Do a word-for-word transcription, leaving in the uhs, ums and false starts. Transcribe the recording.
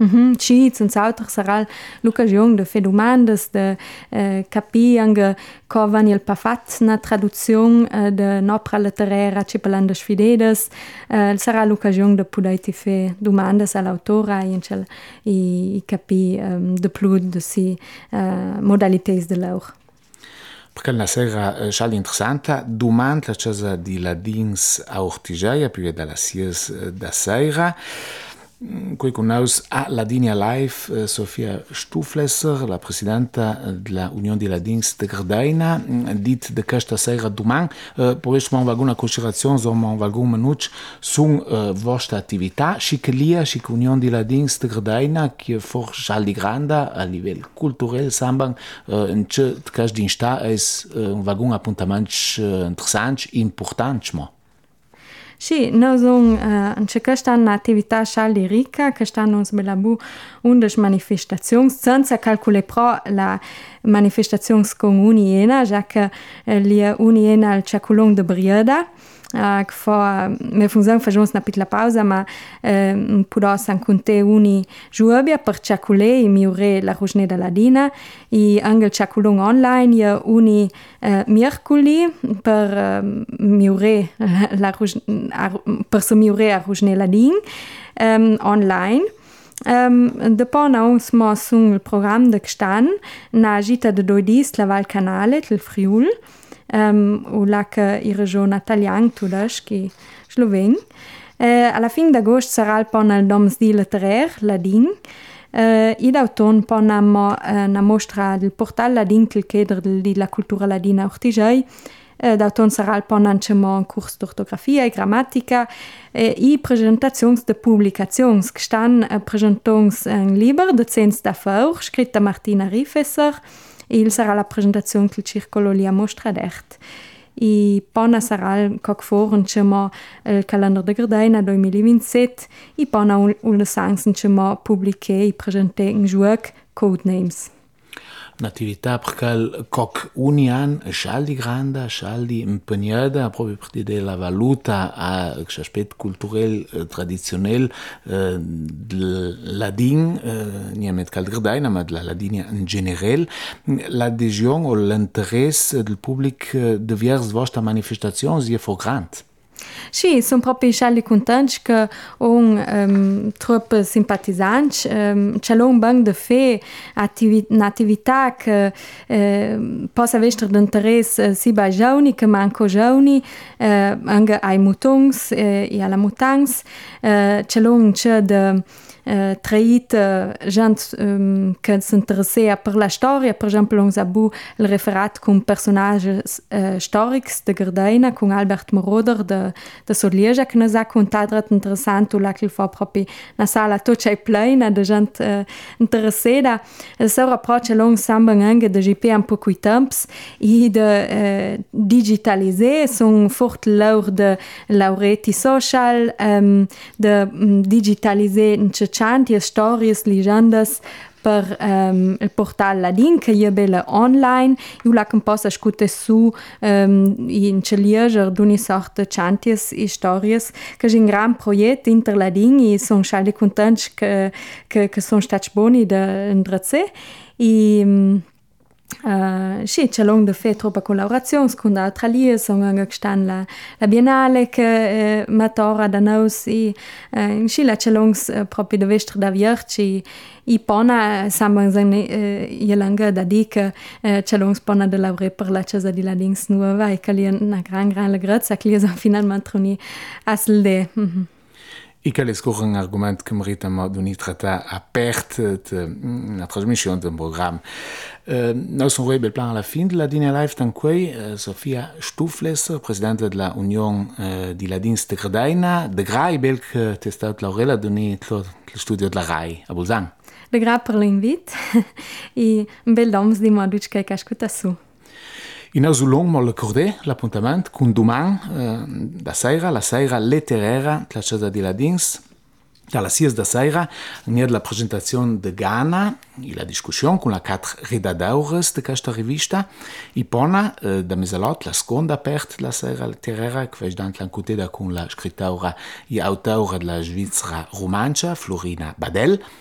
Mhm, sì, senz'altro sarà l'occasione di fare domande, di eh, capire anche come il pa fatto una traduzione eh, di un'opera letteraria che parla di sfidedes. Eh, sarà l'occasione di poter fare domande all'autore e, e, e capire um, di più di queste uh, modalità di loro. Perché la sera è interessante, domande la cosa di ladins a Ortigia, più dalla Sies da sera. Qui con noi a Ladinia Live Sofia Stuflesser, la presidenta della Unione di Ladins de Gardaina, dit de questa sera domani, uh, potreste fare alguna considerazione, insomma, alcun minuto su uh, vostra attività, și che lia, și che Unione di Ladins de Gardaina, che forse al di grande a livello culturale, sambang, uh, in ce questa d'insta è uh, alcun appuntamento uh, interessante, importante, ma. Sì, noi siamo uh, c'è questa un'attività molto ricca, quest'anno abbiamo undici manifestazioni, senza calcolare però la manifestazione con un'iena, già che uh, l'ia un'iena al Ciaculon de Brieda, uh, che fa, me funziona, facciamo una piccola pausa, ma uh, possiamo contare uni giorni per ciaculare e migliorare la Rugine della Ladina, e anche il Ciaculon online, e uni uh, mercoledì per uh, migliorare la Rugine, per se migliorare la Rugine Ladin um, online. Um, dopo noi siamo sul programma di quest'anno, una gita di due giorni la Val Canale, il Friuli, um, o là che in regione italiana, tedesca e slovena. Uh, alla fine d'agosto sarà il pon al Domsdi letteraire Ladin. Uh, id autunno poniamo uh, una mostra del portale Ladin che chiede della cultura ladina Ortigiai. Uh, d'autunno sarà il pon anche un corso di ortografia e grammatica uh, e presentazioni di pubblicazioni che stanno uh, presentazioni in libro di Zenz da Faur, scritta Martina Riefesser, e il sarà la presentazione che il circolo li ha mostrato. E poi sarà il forum che mo il calendar de Gardaina duemilaventisette e poi un un sangs che mo pubbliché e presenté in gioco Codenames. Un'attività perché il coc unian è scialdi grande, scialdi impegnata proprio per dire la valuta a l'aspetto culturale eh, tradizionale eh, del ladin, eh, non met cal Gardaina, ma della Ladinia in generale. L'adesione o l'interesse del pubblico eh, de vers vostra manifestazione è for grande. Sì, sono proprio molto contenti che un um, troppo simpatizzanti um, c'è un banco di fare attivi- un'attività che uh, possa essere di interesse sia ai giovani che manco giovani, uh, anche ai mutungs uh, e alla mutangs. Uh, c'è un c'è di Uh, traite uh, gente um, che si interessa per la storia, per esempio uns abu il referat con personaggi uh, storici de Gardaina, con Albert Moroder de, de Sodlieja, che nos ha contato interessante, là che fa proprio una sala tutta plena de gente uh, interessata. Il suo approccio long samba anche de G P un po' coi temps e de uh, digitalizzare, sono forte loro de laureati social, um, de um, digitalizzare chanti, storie, legendas per um, il portale Ladin che è bella online, io la che posso ascoltare su um, in celieger d'ogni sorta chanties e storie, che è un gran progetto inter Ladin e sono molto contenti che, che, che sono stati buoni da indrezze e um, Uh, sì, c'è lungo di fare troppe collaborazioni con altre linee, sono anche stanno la, la Biennale che uh, matura da noi e uh, sì, c'è lungo uh, proprio di vestire da vierci e poi sembra che uh, lange da dire che uh, c'è lungo poi di lavorare per la Chiesa di Ladins Nuova e che è una gran, gran grazia che sono finalmente riuniti a Selde. Mm-hmm. E quel è un argomento che merita di trattare aperto la trasmissione del programma. Uh, noi siamo arrivati al plan alla fine della Ladinia Live, con qui uh, Sofia Stuflesser, presidente della Unione uh, di Ladins de Gardaina, de Grai, belche è stata Laurella, doni lo studio della Rai a Bolzano. De Grai per l'invito e un bel dom di modo che hai ascoltato su. E noi abbiamo ricordato l'appuntamento con domani, uh, da sera, la sera letteraria della Chiesa di Ladins, dalla Sies da sera, c'è la presentazione di Ghana e la discussione con la quattro redadoras di questa rivista e poi eh, da mezzanotte la seconda parte della sera letteraria che è stata incutida con la scrittora e autora della Svizzera romancia Florina Badel